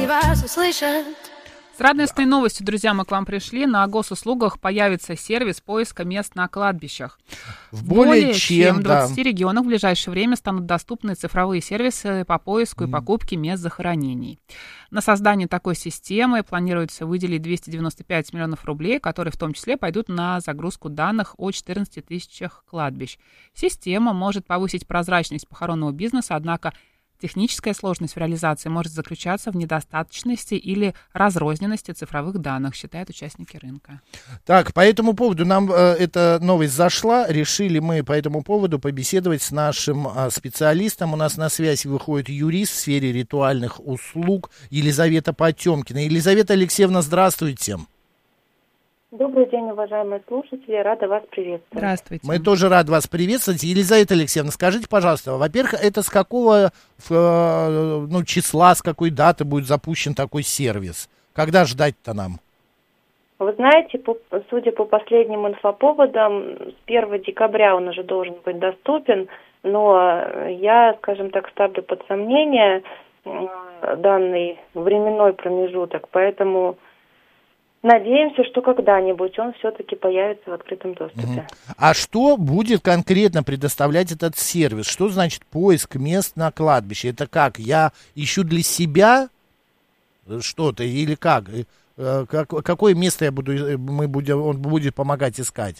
они вас услышат. С радостной новостью, друзья, мы к вам пришли. На госуслугах появится сервис поиска мест на кладбищах. В более чем 20 регионах в ближайшее время станут доступны цифровые сервисы по поиску и покупке мест захоронений. На создание такой системы планируется выделить 295 миллионов рублей, которые в том числе пойдут на загрузку данных о 14 тысячах кладбищ. Система может повысить прозрачность похоронного бизнеса, однако техническая сложность в реализации может заключаться в недостаточности или разрозненности цифровых данных, считают участники рынка. Так, по этому поводу нам эта новость зашла. Решили мы по этому поводу побеседовать с нашим специалистом. У нас на связь выходит юрист в сфере ритуальных услуг Елизавета Потемкина. Елизавета Алексеевна, здравствуйте. Добрый день, уважаемые слушатели, рада вас приветствовать. Здравствуйте. Мы тоже рады вас приветствовать. Елизавета Алексеевна, скажите, пожалуйста, во-первых, это с какого числа, с какой даты будет запущен такой сервис? Когда ждать-то нам? Вы знаете, судя по последним инфоповодам, с 1 декабря он уже должен быть доступен, но я, скажем так, ставлю под сомнение данный временной промежуток, поэтому надеемся, что когда-нибудь он все-таки появится в открытом доступе. А что будет конкретно предоставлять этот сервис? Что значит поиск мест на кладбище? Это как? Я ищу для себя что-то или как? Какое место он будет помогать искать?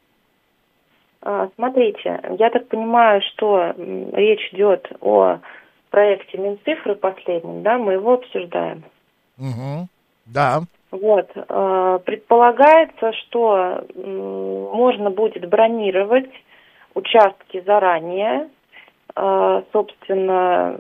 Смотрите, я так понимаю, что речь идет о проекте Минцифры последнем, да, мы его обсуждаем. Да. Вот, предполагается, что можно будет бронировать участки заранее, собственно,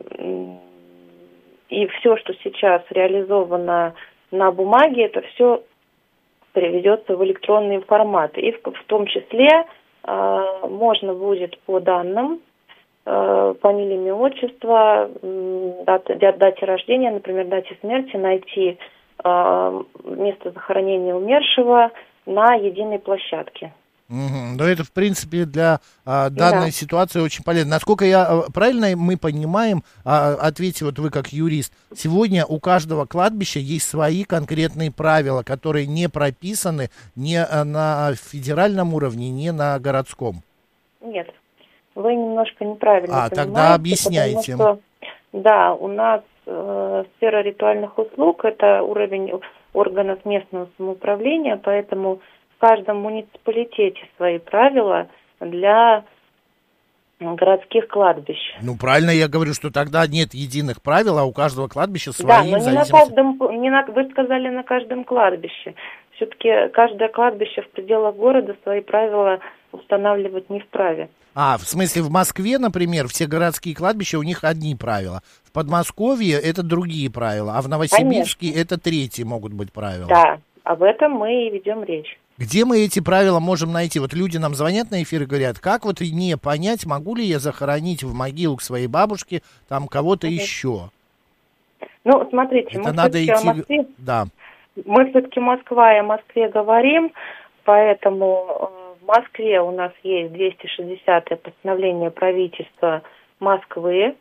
и все, что сейчас реализовано на бумаге, это все переведется в электронный формат. И в том числе можно будет по данным, фамилии, имя, отчество, дате рождения, например, дате смерти, найти место захоронения умершего на единой площадке. Но это, в принципе, для данной ситуации очень полезно. Насколько правильно мы понимаем, ответьте вот вы как юрист, сегодня у каждого кладбища есть свои конкретные правила, которые не прописаны ни на федеральном уровне, ни на городском. Нет, вы немножко неправильно понимаете. Тогда объясняйте. Потому что, да, у нас сфера ритуальных услуг – это уровень органов местного самоуправления, поэтому в каждом муниципалитете свои правила для городских кладбищ. Ну, правильно я говорю, что тогда нет единых правил, а у каждого кладбища свои. Да, но не на каждом, вы сказали на каждом кладбище. Все-таки каждое кладбище в пределах города свои правила устанавливать не вправе. В смысле, в Москве, например, все городские кладбища, у них одни правила. В Подмосковье это другие правила, а в Новосибирске это третьи могут быть правила. Да, об этом мы и ведем речь. Где мы эти правила можем найти? Вот люди нам звонят на эфир и говорят, как вот не понять, могу ли я захоронить в могилу к своей бабушке там кого-то еще? Ну, смотрите, это надо идти... о Москве, да. Мы все-таки Москва и о Москве говорим, поэтому в Москве у нас есть 260-е постановление правительства Москвы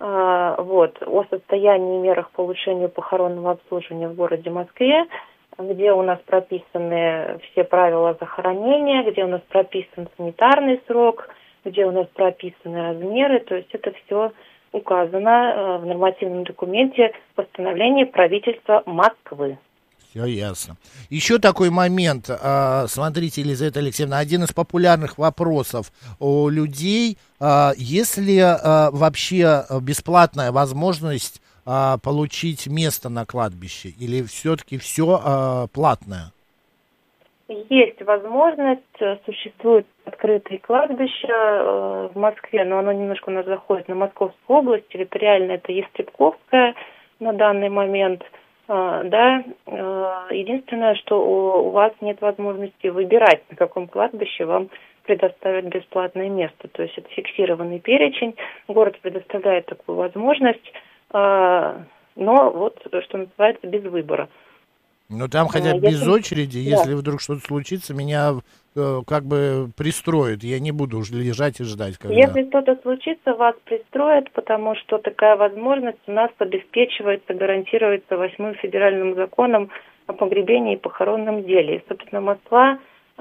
о состоянии и мерах по улучшению похоронного обслуживания в городе Москве, где у нас прописаны все правила захоронения, где у нас прописан санитарный срок, где у нас прописаны размеры, то есть это все указано в нормативном документе постановления правительства Москвы. Все ясно. Еще такой момент. Смотрите, Елизавета Алексеевна, один из популярных вопросов у людей. Есть ли вообще бесплатная возможность получить место на кладбище? Или все-таки все платное? Есть возможность. Существует открытые кладбища в Москве, но оно немножко у нас заходит на Московскую область. Территориально это Естребковская на данный момент. Да, единственное, что у вас нет возможности выбирать, на каком кладбище вам предоставят бесплатное место. То есть это фиксированный перечень, город предоставляет такую возможность, но вот, что называется, без выбора. Ну, там хотят без очереди, Да. если вдруг что-то случится, меня как бы пристроят, я не буду уже лежать и ждать, когда... Если что-то случится, вас пристроят, потому что такая возможность у нас обеспечивается, гарантируется 8-м федеральным законом о погребении и похоронном деле. И, собственно, Москва,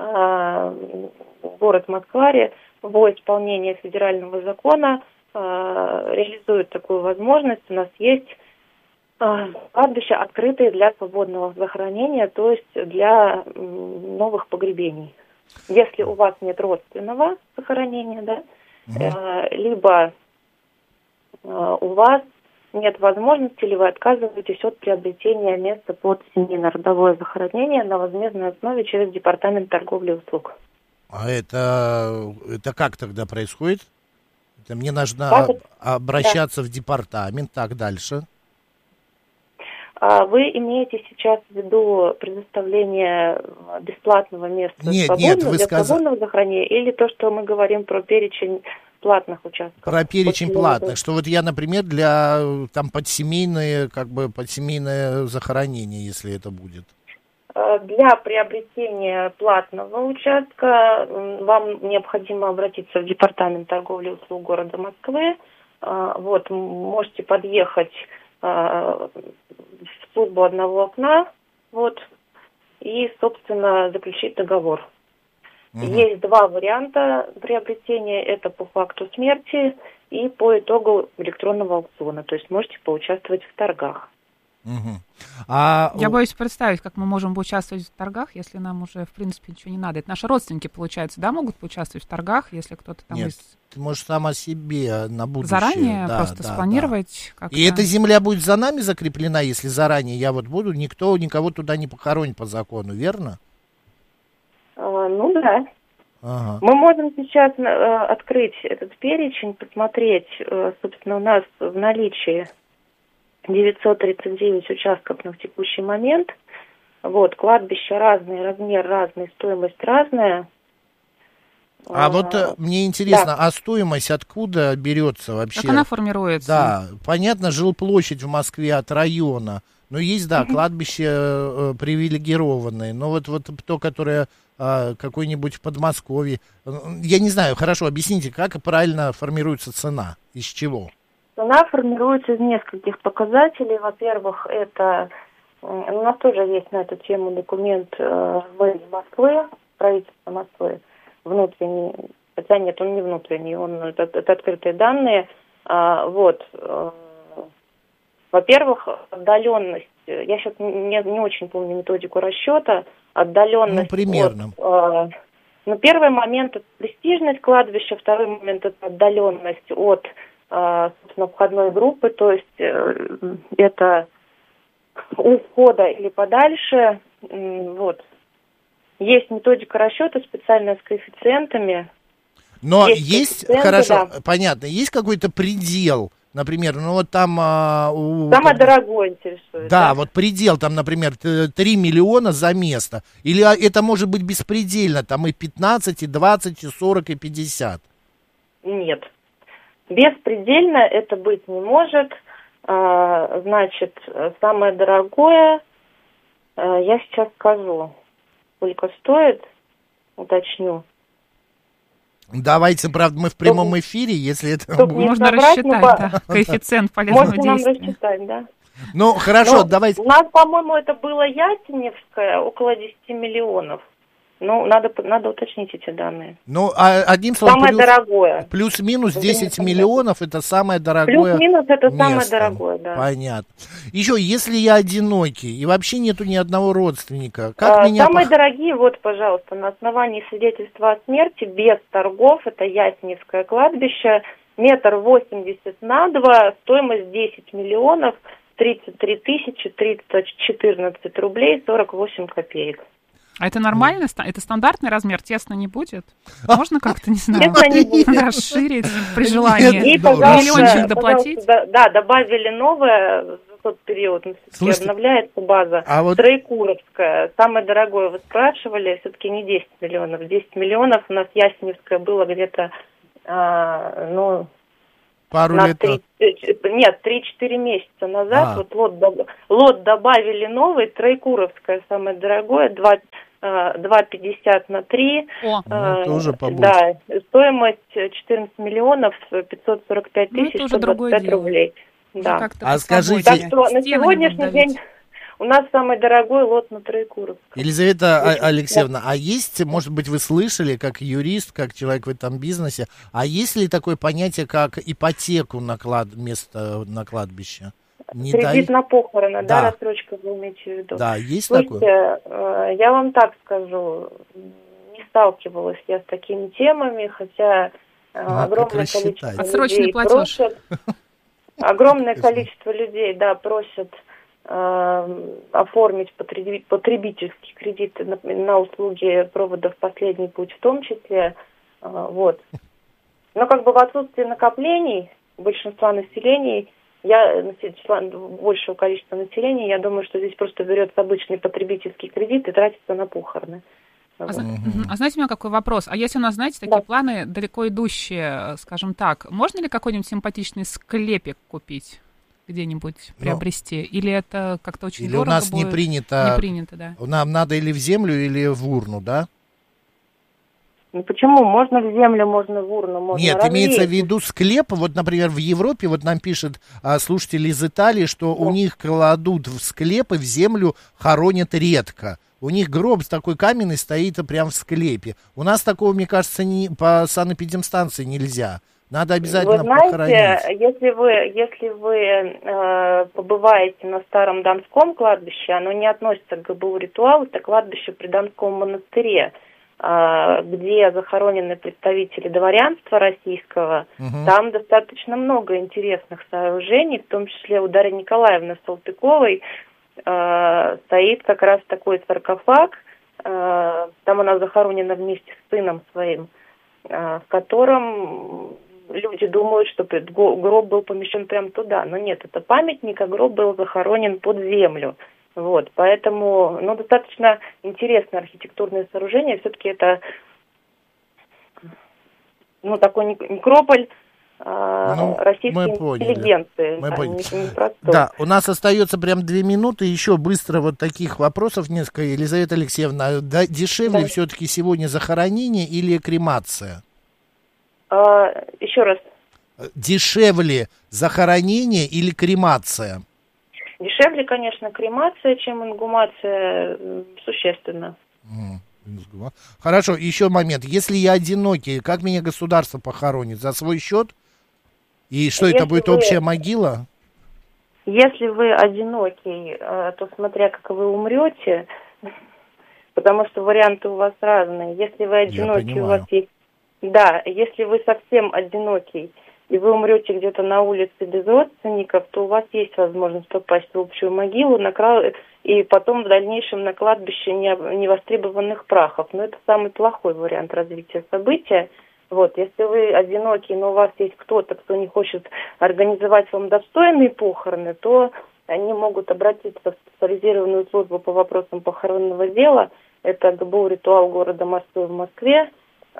город Москва во исполнение федерального закона реализует такую возможность. У нас есть кладбища, открытые для свободного захоронения, то есть для новых погребений. Если у вас нет родственного захоронения, да, либо у вас нет возможности, или вы отказываетесь от приобретения места под семейно-родовое захоронение на возмездной основе через Департамент торговли и услуг. А это как тогда происходит? Это мне нужно обращаться в департамент, так дальше. Вы имеете сейчас в виду предоставление бесплатного места свободного захоронения, или то, что мы говорим про перечень платных участков? Про перечень платных, что вот я, например, для там подсемейное захоронение, если это будет. Для приобретения платного участка вам необходимо обратиться в Департамент торговли и услуг города Москвы. Вот, можете подъехать в службу одного окна, вот, и, собственно, заключить договор. Есть два варианта приобретения. Это по факту смерти и по итогу электронного аукциона. То есть можете поучаствовать в торгах. Я боюсь представить, как мы можем поучаствовать в торгах, если нам уже, в принципе, ничего не надо. Это наши родственники, получается, да, могут поучаствовать в торгах, если кто-то там Нет, ты можешь сама себе на будущее. Заранее просто спланировать. Да. И эта земля будет за нами закреплена, если заранее я вот буду, никто никого туда не похоронит по закону, верно? Ну да. Ага. Мы можем сейчас открыть этот перечень, посмотреть, собственно, у нас в наличии 939 участков на текущий момент. Вот, кладбища разные, размер разный, стоимость разная. Вот мне интересно, а стоимость откуда берется вообще? Как она формируется? Да, понятно, жилплощадь в Москве от района, но есть, да, кладбища привилегированные, но вот то, которое какой-нибудь в Подмосковье, я не знаю, хорошо, объясните, как правильно формируется цена, из чего? Цена формируется из нескольких показателей. Во-первых, это у нас тоже есть на эту тему документ мэрии Москвы, правительства Москвы, внутренний, хотя нет, он не внутренний, это открытые данные. Вот. Во-первых, отдаленность, я сейчас не очень помню методику расчета, отдаленность. Ну, примерно. Первый момент это престижность кладбища, второй момент это отдаленность от собственно, входной группы, то есть это у входа или подальше. Вот. Есть методика расчета специальная с коэффициентами. Но есть хорошо, да. Понятно, есть какой-то предел, например, ну вот там... Самое дорогое интересует. Да, вот предел там, например, 3 миллиона за место. Или это может быть беспредельно, там и 15, и 20, и 40, и 50? Нет. Беспредельно это быть не может. Значит, самое дорогое, я сейчас скажу, сколько стоит, уточню. Давайте, правда, мы в прямом эфире, если это... Можно рассчитать, да, коэффициент полезного действия. Можно нам рассчитать, да. Ну, хорошо, давайте... У нас, по-моему, это было Ясеневское, около 10 миллионов. Ну, надо уточнить эти данные. Ну, одним словом, самое дорогое. Плюс-минус 10 миллионов, это самое дорогое Плюс-минус это место. Самое дорогое, да. Понятно. Еще, если я одинокий, и вообще нету ни одного родственника, как меня... Самые дорогие, вот, пожалуйста, на основании свидетельства о смерти, без торгов, это Ясневское кладбище, 1,80 на 2, стоимость 10 миллионов, 33 тысячи 314 рублей 48 копеек. А это нормально? Это стандартный размер? Тесно не будет? Можно как-то, не знаю, расширить при желании? Миллиончик доплатить? Да, добавили новое за тот период. Обновляется база. Троекуровская. Самое дорогое вы спрашивали. Все-таки не 10 миллионов. 10 миллионов у нас Ясеневское было где-то, Пару лет? 3-4 месяца назад. Вот лот добавили новый, Троекуровская, самое дорогое, 2,50 на 3. Тоже побольше. Да, стоимость 14 миллионов 545 тысяч 125 рублей. Да. А скажите... Так что на сегодняшний день у нас самый дорогой лот на Троекуровском. Елизавета Алексеевна, а есть, может быть, вы слышали, как юрист, как человек в этом бизнесе, а есть ли такое понятие, как ипотеку место на кладбище? Кредит на похороны, да, рассрочка вы имеете в виду? Да, есть такое? Я вам так скажу, не сталкивалась я с такими темами, хотя огромное количество людей просят. Огромное количество людей, да, просят оформить потребительский кредит на услуги проводов «Последний путь» в том числе. Вот. Но как бы в отсутствии накоплений большинства населения, большего количества населения, я думаю, что здесь просто берется обычный потребительский кредит и тратится на похороны. А знаете, у меня какой вопрос? А если у нас, знаете, такие планы далеко идущие, скажем так, можно ли какой-нибудь симпатичный склепик купить? Где-нибудь приобрести? Или это как-то очень дорого будет? Или у нас не принято, да. Нам надо или в землю, или в урну, да? Ну почему? Можно в землю, можно в урну, можно Нет, развеять. имеется в виду склеп. Вот, например, в Европе, вот нам пишет слушатель из Италии, что у них кладут в склепы, в землю хоронят редко. У них гроб такой каменный стоит прямо в склепе. У нас такого, мне кажется, по санэпидемстанции нельзя. Надо обязательно похоронить. Если вы побываете на Старом Донском кладбище, оно не относится к ГБУ «Ритуал», это кладбище при Донском монастыре, где захоронены представители дворянства российского. Там достаточно много интересных сооружений, в том числе у Дарьи Николаевны Салтыковой стоит как раз такой саркофаг. Там она захоронена вместе с сыном своим, в котором люди думают, что гроб был помещен прямо туда. Но нет, это памятник, а гроб был захоронен под землю. Вот, поэтому, достаточно интересное архитектурное сооружение. Все-таки это, такой некрополь российской интеллигенции. Да, у нас остается прям 2 минуты. Еще быстро вот таких вопросов несколько. Елизавета Алексеевна, дешевле все-таки сегодня захоронение или кремация? Еще раз. Дешевле захоронение или кремация? Дешевле, конечно, кремация, чем ингумация, существенно. Хорошо, еще момент. Если я одинокий, как меня государство похоронит? За свой счет? И что, это будет общая могила? Если вы одинокий, то смотря как вы умрете, потому что варианты у вас разные. Если вы одинокий, у вас есть... Да, если вы совсем одинокий, и вы умрете где-то на улице без родственников, то у вас есть возможность попасть в общую могилу и потом в дальнейшем на кладбище невостребованных прахов. Но это самый плохой вариант развития события. Вот, если вы одинокий, но у вас есть кто-то, кто не хочет организовать вам достойные похороны, то они могут обратиться в специализированную службу по вопросам похоронного дела. Это ГБУ «Ритуал» города Москвы в Москве.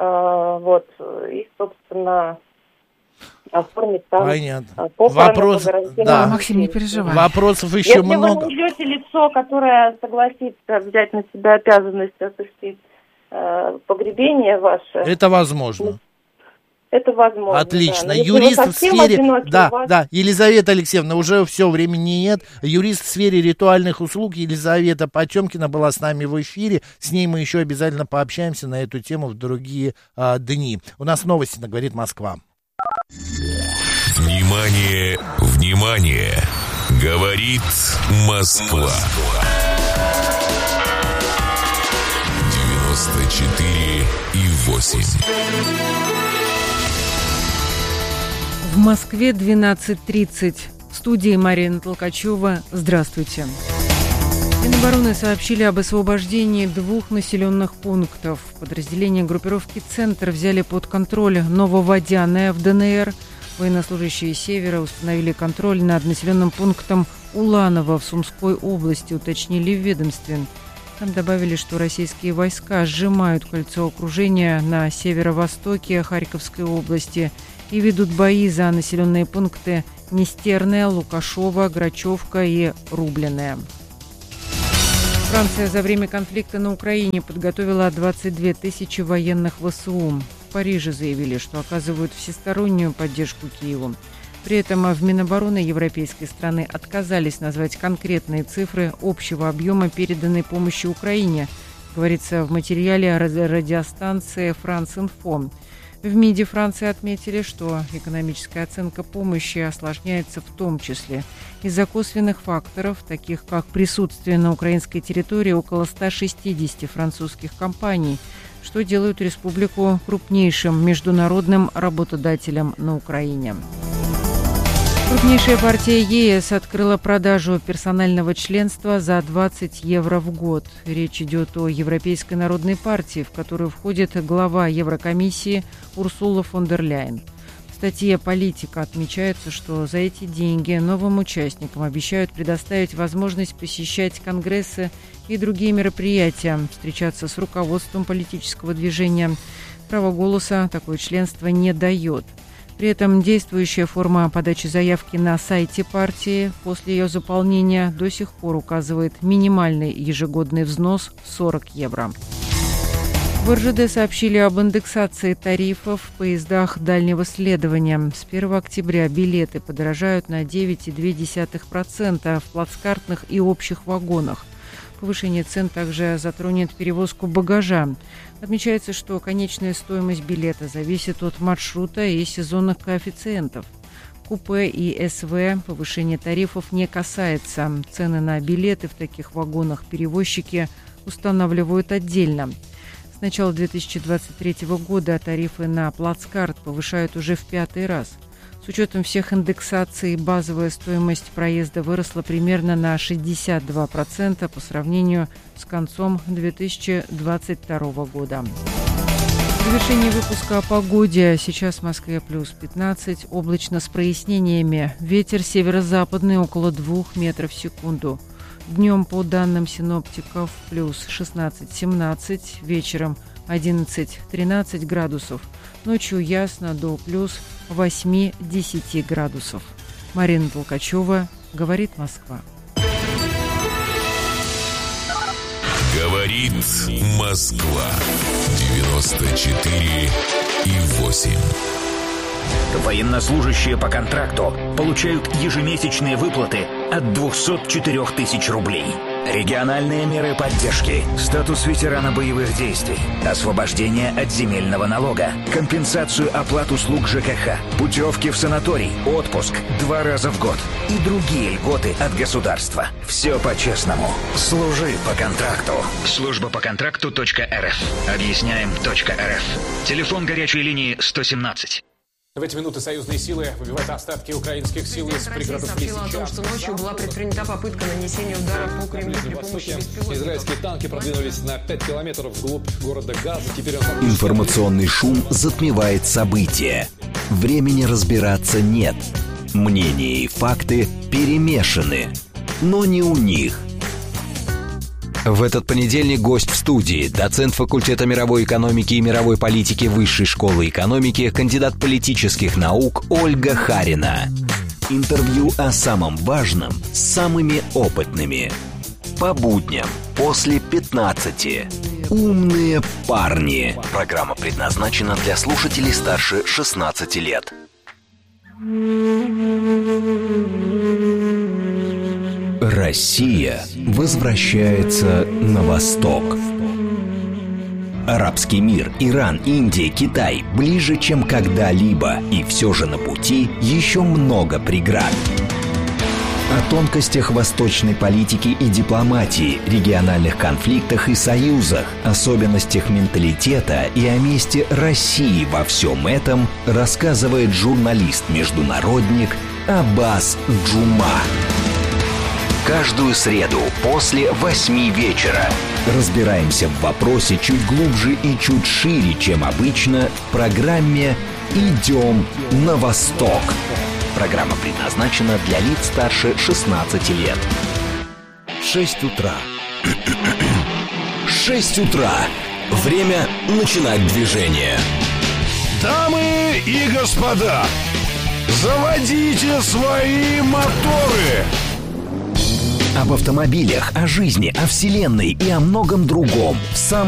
И, собственно, оформить там вопрос, да, Максим, не переживай. Вопросов еще много. Если вы найдете лицо, которое согласится взять на себя обязанность осуществить погребение ваше... Это возможно. Это возможно. Отлично. Да. Юрист в сфере... Да, Елизавета Алексеевна, уже все, времени нет. Юрист в сфере ритуальных услуг Елизавета Потемкина была с нами в эфире. С ней мы еще обязательно пообщаемся на эту тему в другие дни. У нас новости на «Говорит Москва». Внимание, внимание! Говорит Москва. 94,8. В Москве 12:30. В студии Марина Толкачева. Здравствуйте. Минобороны сообщили об освобождении 2 населенных пунктов. Подразделения группировки «Центр» взяли под контроль Нововодяное в ДНР. Военнослужащие Севера установили контроль над населенным пунктом Уланово в Сумской области, уточнили в ведомстве. Там добавили, что российские войска сжимают кольцо окружения на северо-востоке Харьковской области. и ведут бои за населенные пункты Нестерное, Лукашово, Грачевка и Рубленное. Франция за время конфликта на Украине подготовила 22 тысячи военных ВСУ. В Париже заявили, что оказывают всестороннюю поддержку Киеву. При этом в Минобороны европейской страны отказались назвать конкретные цифры общего объема переданной помощи Украине, говорится в материале радиостанции «France-Info». В МИДе Франции отметили, что экономическая оценка помощи осложняется в том числе из-за косвенных факторов, таких как присутствие на украинской территории около 160 французских компаний, что делает республику крупнейшим международным работодателем на Украине. Крупнейшая партия ЕС открыла продажу персонального членства за 20 евро в год. Речь идет о Европейской народной партии, в которую входит глава Еврокомиссии Урсула фон дер Ляйен. В статье «Политика» отмечается, что за эти деньги новым участникам обещают предоставить возможность посещать конгрессы и другие мероприятия, встречаться с руководством политического движения. Право голоса такое членство не дает. При этом действующая форма подачи заявки на сайте партии после ее заполнения до сих пор указывает минимальный ежегодный взнос 40 евро. В РЖД сообщили об индексации тарифов в поездах дальнего следования. С 1 октября билеты подорожают на 9,2% в плацкартных и общих вагонах. Повышение цен также затронет перевозку багажа. Отмечается, что конечная стоимость билета зависит от маршрута и сезонных коэффициентов. Купе и СВ повышение тарифов не касается. Цены на билеты в таких вагонах перевозчики устанавливают отдельно. С начала 2023 года тарифы на плацкарт повышают уже в 5-й раз. С учетом всех индексаций базовая стоимость проезда выросла примерно на 62% по сравнению с концом 2022 года. В завершении выпуска о погоде. Сейчас в Москве плюс 15, облачно с прояснениями. Ветер северо-западный около 2 метров в секунду. Днем, по данным синоптиков, плюс 16-17, вечером 11-13 градусов. Ночью ясно до плюс 8-10 градусов. Марина Толкачева, «Говорит Москва». Говорит Москва. 94,8. Военнослужащие по контракту получают ежемесячные выплаты от 204 тысяч рублей. Региональные меры поддержки, статус ветерана боевых действий, освобождение от земельного налога, компенсацию оплат услуг ЖКХ, путевки в санаторий, отпуск 2 раза в год и другие льготы от государства. Все по-честному. Служи по контракту. Служба по контракту.рф. Объясняем.рф. Телефон горячей линии 117. В эти минуты союзные силы выбивают остатки украинских сил из пригородов Лисичанска. Россия сообщила о том, что ночью была предпринята попытка нанесения удара по Кремлю при помощи беспилотников. Израильские танки продвинулись на 5 километров вглубь города Газа. Теперь Информационный шум затмевает события. Времени разбираться нет. Мнения и факты перемешаны. Но не у них. В этот понедельник гость в студии, доцент факультета мировой экономики и мировой политики Высшей школы экономики, кандидат политических наук Ольга Харина. Интервью о самом важном с самыми опытными. По будням после 15. Умные парни. Программа предназначена для слушателей старше 16 лет. Россия возвращается на восток. Арабский мир, Иран, Индия, Китай ближе, чем когда-либо, и все же на пути еще много преград. О тонкостях восточной политики и дипломатии, региональных конфликтах и союзах, особенностях менталитета и о месте России во всем этом рассказывает журналист-международник Аббас Джума. Каждую среду после 8 вечера разбираемся в вопросе чуть глубже и чуть шире, чем обычно, в программе «Идем на восток». Программа предназначена для лиц старше 16 лет. 6 утра. 6 утра. Время начинать движение. Дамы и господа, заводите свои моторы! Об автомобилях, о жизни, о вселенной и о многом другом в самом